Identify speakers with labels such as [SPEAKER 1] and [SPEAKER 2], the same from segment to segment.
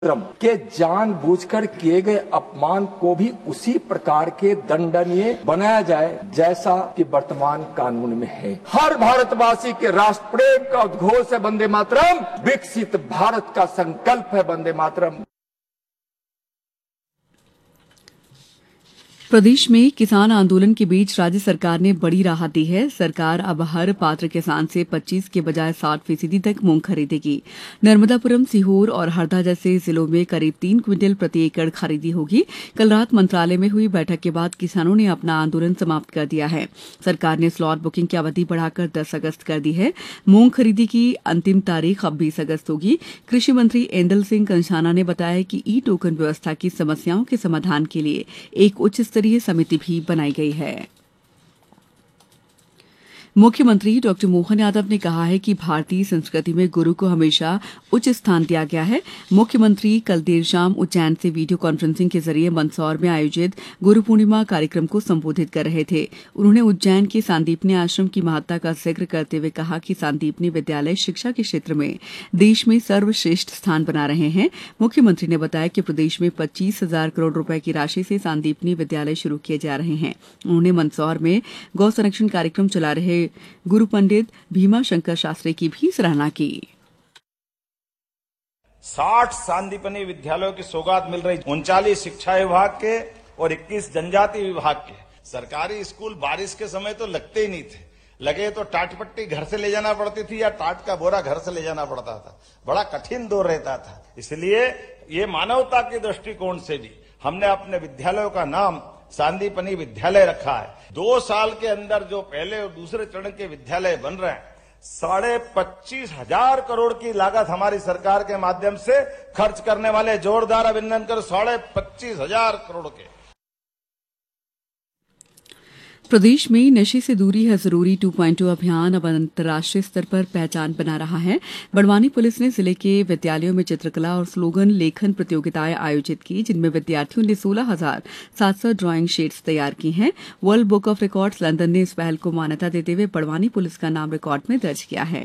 [SPEAKER 1] के जानबूझकर किए गए अपमान को भी उसी प्रकार के दंडनीय बनाया जाए जैसा कि वर्तमान कानून में है। हर भारतवासी के राष्ट्र प्रेम का उद्घोष है वंदे मातरम, विकसित भारत का संकल्प है वंदे मातरम।
[SPEAKER 2] प्रदेश में किसान आंदोलन के बीच राज्य सरकार ने बड़ी राहत दी है। सरकार अब हर पात्र किसान से 25 के बजाय 60% तक मूंग खरीदेगी। नर्मदापुरम, सीहोर और हरदा जैसे जिलों में करीब 3 क्विंटल प्रति एकड़ खरीदी होगी। कल रात मंत्रालय में हुई बैठक के बाद किसानों ने अपना आंदोलन समाप्त कर दिया है। सरकार ने स्लॉट बुकिंग की अवधि बढ़ाकर 10 अगस्त कर दी है। मूंग खरीदी की अंतिम तारीख अब 20 अगस्त होगी। कृषि मंत्री ऐंदल सिंह कंषाना ने बताया कि ई टोकन व्यवस्था की समस्याओं के समाधान के लिए एक उच्च स्तरीय समिति भी बनाई गई है। मुख्यमंत्री डॉ मोहन यादव ने कहा है कि भारतीय संस्कृति में गुरु को हमेशा उच्च स्थान दिया गया है। मुख्यमंत्री कल देर शाम उज्जैन से वीडियो कॉन्फ्रेंसिंग के जरिए मंदसौर में आयोजित गुरु पूर्णिमा कार्यक्रम को संबोधित कर रहे थे। उन्होंने उज्जैन के सांदीपनी आश्रम की महत्ता का जिक्र करते हुए कहा कि सांदीपनी विद्यालय शिक्षा के क्षेत्र में देश में सर्वश्रेष्ठ स्थान बना रहे हैं। मुख्यमंत्री ने बताया कि प्रदेश में 25,000 करोड़ रुपए की राशि से सांदीपनी विद्यालय शुरू किए जा रहे हैं। उन्होंने मंदसौर में गौ संरक्षण कार्यक्रम चला रहे गुरु पंडित भीमा शंकर शास्त्री की भी सराहना की।
[SPEAKER 3] 60 सांदीपनी विद्यालयों की सौगात मिल रही, 39 शिक्षा विभाग के और 21 जनजाति विभाग के। सरकारी स्कूल बारिश के समय तो लगते ही नहीं थे, लगे तो टाट पट्टी घर से ले जाना पड़ती थी या टाट का बोरा घर से ले जाना पड़ता था। बड़ा कठिन दौर रहता था। इसलिए ये मानवता के दृष्टिकोण से भी हमने अपने विद्यालयों का नाम सांदीपनी विद्यालय रखा है। 2 साल के अंदर जो पहले और दूसरे चरण के विद्यालय बन रहे हैं, 25,500 करोड़ की लागत हमारी सरकार के माध्यम से खर्च करने वाले, जोरदार अभिनंदन कर 25,500 करोड़ के।
[SPEAKER 2] प्रदेश में नशे से दूरी है जरूरी 2.0 अभियान अब अंतर्राष्ट्रीय स्तर पर पहचान बना रहा है। बड़वानी पुलिस ने जिले के विद्यालयों में चित्रकला और स्लोगन लेखन प्रतियोगिताएं आयोजित की, जिनमें विद्यार्थियों ने 16,700 ड्राइंग शीट्स तैयार की हैं। World book of records London ने इस पहल को मान्यता देते हुए बड़वानी पुलिस का नाम रिकॉर्ड में दर्ज किया है।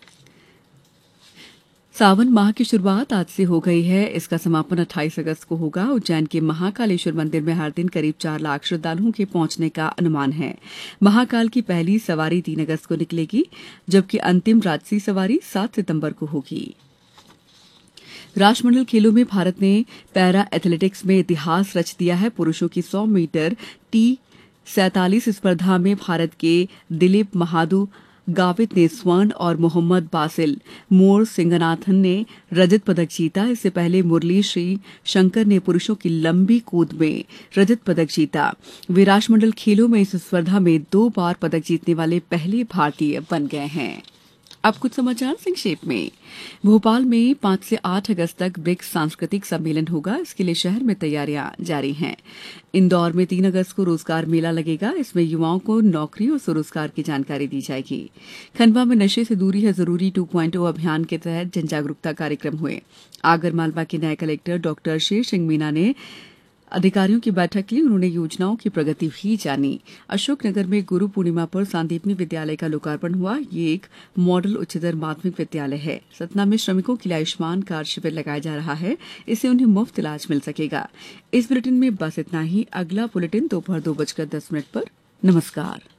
[SPEAKER 2] सावन माह की शुरुआत आज से हो गई है। इसका समापन 28 अगस्त को होगा। उज्जैन के महाकालेश्वर मंदिर में हर दिन करीब 4 लाख श्रद्धालुओं के पहुंचने का अनुमान है। महाकाल की पहली सवारी 3 अगस्त को निकलेगी, जबकि अंतिम राजसी सवारी 7 सितंबर को होगी। राष्ट्रमंडल खेलों में भारत ने पैरा एथलेटिक्स में इतिहास रच दिया है। पुरुषों की 100 मीटर T47 स्पर्धा में भारत के दिलीप महादू गावित ने स्वर्ण और मोहम्मद बासिल मोर सिंगनाथन ने रजत पदक जीता। इससे पहले मुरली श्री शंकर ने पुरुषों की लंबी कूद में रजत पदक जीता। वे राष्ट्रमंडल खेलों में इस स्पर्धा में 2 बार पदक जीतने वाले पहले भारतीय बन गए हैं। अब कुछ समाचार संक्षेप में। भोपाल में 5 से 8 अगस्त तक ब्रिक्स सांस्कृतिक सम्मेलन होगा। इसके लिए शहर में तैयारियां जारी हैं। इंदौर में 3 अगस्त को रोजगार मेला लगेगा। इसमें युवाओं को नौकरी और स्वरोजगार की जानकारी दी जाएगी। खंडवा में नशे से दूरी है जरूरी 2.0 अभियान के तहत जनजागरूकता कार्यक्रम हुए। आगरमालवा के नए कलेक्टर डॉक्टर शेर सिंह मीना ने अधिकारियों की बैठक ली। उन्होंने योजनाओं की प्रगति भी जानी। अशोकनगर में गुरु पूर्णिमा पर सांदीपनी विद्यालय का लोकार्पण हुआ। ये एक मॉडल उच्चतर माध्यमिक विद्यालय है। सतना में श्रमिकों के लिए आयुष्मान कार्ड शिविर लगाया जा रहा है। इससे उन्हें मुफ्त इलाज मिल सकेगा। इस बुलेटिन में बस इतना ही। अगला बुलेटिन दोपहर 2:10 पर। नमस्कार।